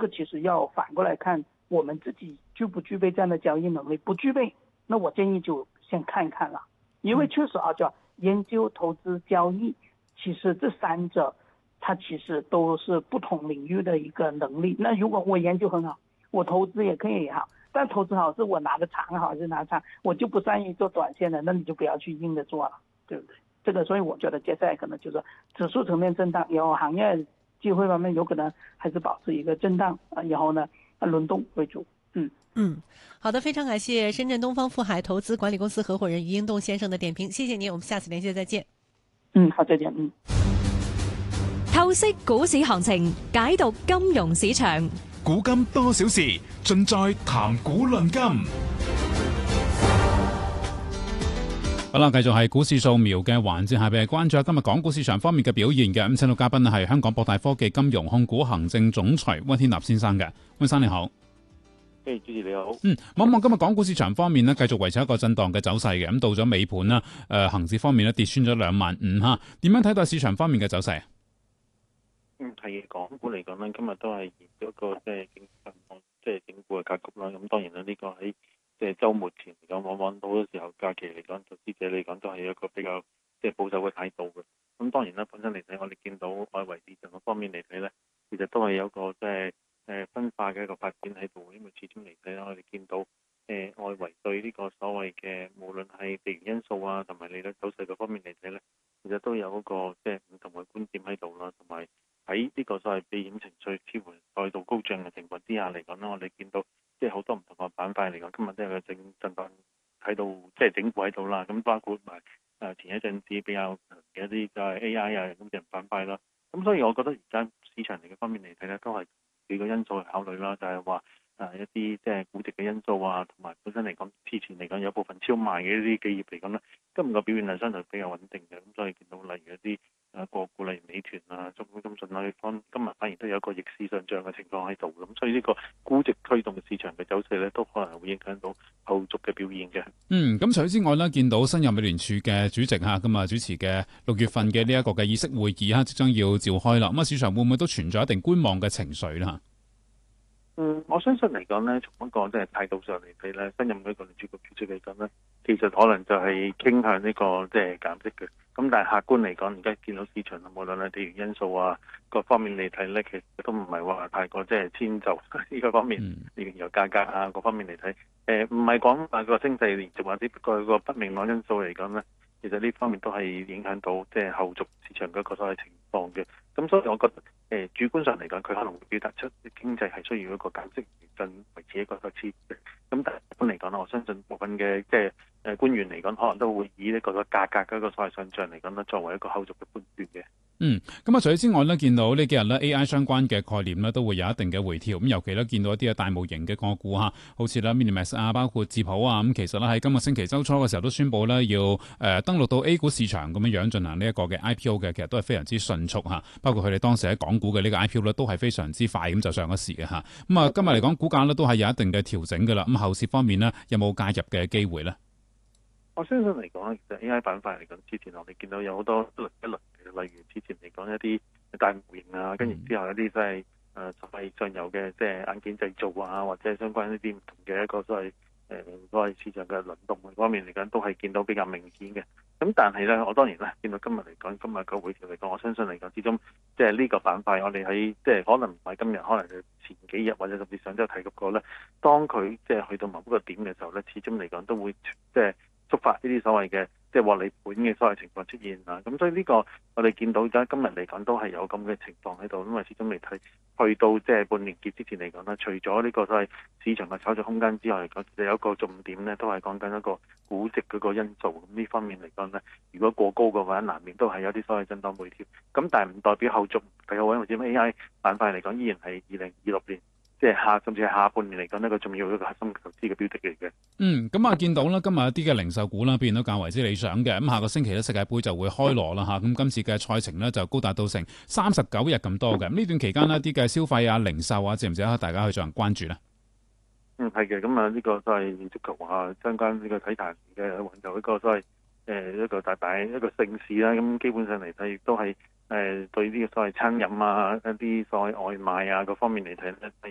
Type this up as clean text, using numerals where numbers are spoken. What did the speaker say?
个其實要反過來看，我們自己具不具備這樣的交易能力，不具備，那我建議就先看一看了，因為確實啊，叫研究、投資、交易，其實這三者，它其實都是不同領域的一個能力。那如果我研究很好，我投資也可以也好，但投資好是我拿的長好還是拿長，我就不善於做短線的，那你就不要去硬的做了，對不對？這個所以我覺得接下來可能就是指數層面震盪，然後行業機會方面有可能還是保持一個震盪，然後呢輪動為主。 好的，非常感謝深圳東方富海投資管理公司合夥人余英棟先生的點評，謝謝您，我們下次連線再見。 好，再見。 透析股市行情，解讀金融市場， 古今多少事，盡在談股論金。好啦，繼續係股市掃描嘅環節，下邊係關注下今日港股市場方面嘅表現嘅。咁請到嘉賓係香港博大科技金融控股行政總裁溫天納先生嘅。溫生你好。 主持你好。 望望今日港股市場方面呢，繼續維持一個震盪嘅走勢嘅。咁到咗尾盤啦，恒指方面呢跌穿咗25,000吓。點樣睇到市場方面嘅走勢？ 係港股嚟講呢，今日都係延咗一個整固嘅格局啦。咁當然啦，呢個喺週末前嚟講，往往好多時候假期嚟講，投資者嚟講都係一個比較保守嘅態度嘅。咁當然啦，本身嚟睇，我哋見到外圍市場嗰方面嚟睇呢，其實都係有一個分化嘅一個發展喺度。因為始終嚟睇啦，我哋見到外圍對呢個所謂嘅無論係地緣因素啊，同埋利率走勢嗰方面嚟睇呢，其實都有一個唔同嘅觀點喺度啦。同埋喺呢個所謂避險情緒似乎再度高漲嘅情況之下嚟講啦，我哋見到好多唔同嘅板塊嚟講，今日都有個震盪喺度，整固喺度啦。咁包括埋前一陣子比較嘅一啲就係 AI 啊咁嘅板塊啦。咁所以我覺得而家市場嚟嘅方面嚟睇咧，都係幾個因素去考慮啦，就係話一啲估值嘅因素啊，同埋本身嚟講之前嚟講有部分超賣嘅一啲企業嚟講咧，今日個表現係相對比較穩定嘅。咁所以見到例如一啲個股例如美團啊、中國金信啊，今日反而都有一個逆市上漲嘅情況喺度。咁所以呢個估值推動市場嘅走勢咧，都可能會影響到後續嘅表現嘅。 咁除此之外呢，見到新任美聯儲嘅主席嚇咁啊主持嘅6月份嘅呢一個嘅議息會議嚇，即將要召開啦。咁啊，市場會唔會都存在一定觀望嘅情緒咧？ 我相信嚟講咧，從一個態度上嚟睇咧，新任嗰個聯儲局主席嚟講咧，其實可能就係傾向呢個減息嘅。咁但係客觀嚟講，而家見到市場無論係地緣因素啊各方面嚟睇咧，其實都唔係話太過遷就呢個方面，原油價格啊各方面嚟睇，唔係講話個經濟連續或者個不明朗因素嚟講咧，其實呢方面都係影響到後續市場嘅一個所謂情況嘅。咁所以我覺得主觀上嚟講，佢可能會表達出經濟係需要一個減息進維持一個刺激嘅。咁但係一般嚟講，我相信部分嘅官員嚟講，可能都會以呢個價格嗰個所謂上漲嚟講咧，作為一個後續嘅判斷嘅。 咁啊，除此之外呢，見到呢幾日呢 AI 相關嘅概念呢都會有一定嘅回調。咁尤其呢，見到一啲大模型嘅個股好似啦 Minimax 啊，包括智譜啊，咁其實呢，喺今個星期週初嘅時候都宣布呢要登陸到 A 股市場咁樣進行呢一個嘅 IPO 嘅，其實都係非常之迅速嚇。包括佢哋當時喺港股嘅呢個 IPO 呢都係非常之快咁就上咗市嘅嚇。咁啊，今日嚟講股價呢都係有一定嘅調整㗎啦。咁後市方面呢，有冇介入嘅機會呢？ 我相信嚟講，其實 AI 板塊嚟講，之前我哋見到有好多一輪嘅，例如之前嚟講一啲大模型啊，跟住之後一啲所謂上游嘅硬件製造啊，或者相關一啲唔同嘅一個所謂市場嘅輪動方面嚟講，都係見到比較明顯嘅。咁但係咧，我當然咧見到今日嚟講，今日個回調嚟講，我相信嚟講，始終呢個板塊，我哋喺可能唔係今日，可能係前幾日或者甚至上週提及過咧，當佢去到某一個點嘅時候咧，始終嚟講都會觸發呢啲所謂嘅獲利盤嘅所謂情況出現啦。咁所以呢個我哋見到而家今日嚟講都係有咁嘅情況喺度，因為始終嚟睇去到半年結之前嚟講啦，除咗呢個所謂市場嘅炒作空間之外嚟講，其實有一個重點咧，都係講緊一個估值嗰個因素。咁呢方面嚟講咧，如果過高嘅話，難免都係有啲所謂震盪回調。咁但係唔代表後續第個位或者 AI 板塊嚟講，依然係2026年。甚至係下半年嚟講呢個重要一個核心投資嘅標的嚟嘅。 咁啊見到啦，今日一啲嘅零售股啦，表現都較為之理想嘅。咁下個星期咧，世界盃就會開鑼啦嚇。咁今次嘅賽程呢，就高達到成39日咁多嘅。咁呢段期間呢，啲嘅消費啊、零售啊，值唔值得大家去進行關注呢？ 係嘅。咁啊，呢個都係足球啊，相關呢個體壇嘅環球一個所謂一個大一個盛事啦。咁基本上嚟睇，亦都係對呢個所謂餐飲啊、一啲所謂外賣啊各方面嚟睇咧。